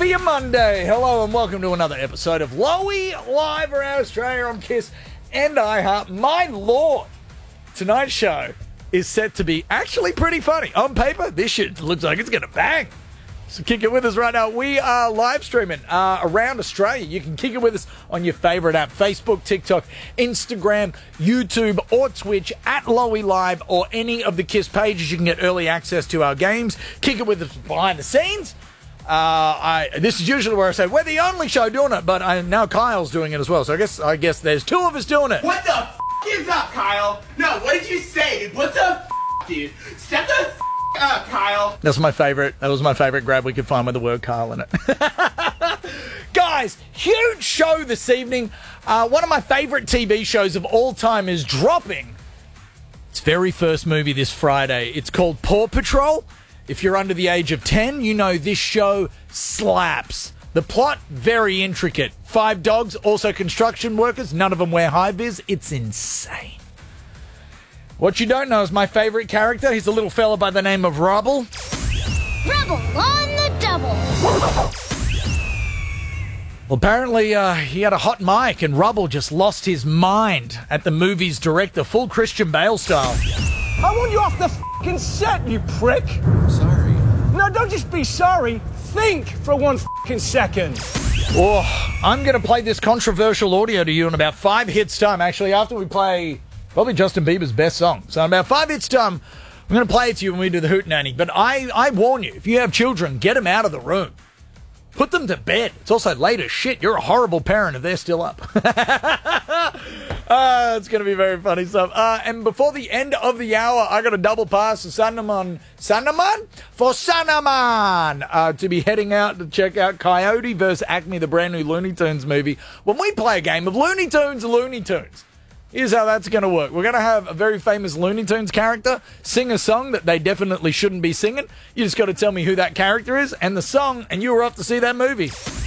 you Monday. Hello and welcome to another episode of Lowy Live around Australia on KISS and iHeart. My lord, tonight's show is set to be actually pretty funny. On paper, this shit looks like it's going to bang. So kick it with us right now. We are live streaming around Australia. You can kick it with us on your favourite app, Facebook, TikTok, Instagram, YouTube, or Twitch at Lowy Live, or any of the KISS pages. You can get early access to our games. Kick it with us behind the scenes. This is usually where I say we're the only show doing it, but now Kyle's doing it as well. So I guess there's two of us doing it. What the f*** is up, Kyle? No, what did you say, dude? What the f***, dude? Step the f*** up, Kyle. That was my favorite grab we could find with the word Kyle in it. Guys, huge show this evening. One of my favorite TV shows of all time is dropping its very first movie this Friday. It's called Paw Patrol. If you're under the age of 10, you know this show slaps. The plot, very intricate. 5 dogs, also construction workers. None of them wear high-vis. It's insane. What you don't know is my favorite character. He's a little fella by the name of Rubble. Rubble on the double. Well, apparently he had a hot mic and Rubble just lost his mind at the movie's director, full Christian Bale style. I want you off the f***ing set, you prick. Sorry. No, don't just be sorry. Think for 1 f***ing second. Oh, I'm going to play this controversial audio to you in about 5 hits time. Actually, after we play probably Justin Bieber's best song. So in about 5 hits time, I'm going to play it to you when we do the Hootenanny. But I warn you, if you have children, get them out of the room. Put them to bed. It's also late as shit. You're a horrible parent if they're still up. It's going to be very funny stuff. And before the end of the hour, I got a double pass to Sandaman to be heading out to check out Coyote vs. Acme, the brand new Looney Tunes movie. When we play a game of Looney Tunes, here's how that's going to work. We're going to have a very famous Looney Tunes character sing a song that they definitely shouldn't be singing. You just got to tell me who that character is and the song, and you're off to see that movie.